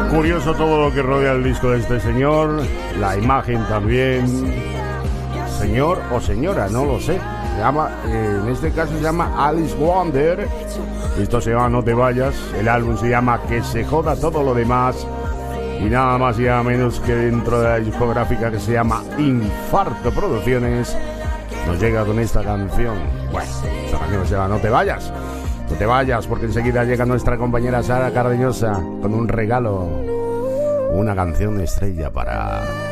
Curioso todo lo que rodea el disco de este señor, la imagen también. Señor o señora, no lo sé. Se llama, en este caso se llama Alice Wonder. Esto se llama No te vayas. El álbum se llama Que se joda todo lo demás. Y nada más y nada menos que dentro de la discográfica que se llama Infarto Producciones, nos llega con esta canción. Bueno, esta canción se llama No te vayas. No te vayas, porque enseguida llega nuestra compañera Sara Cardeñosa con un regalo, una canción estrella para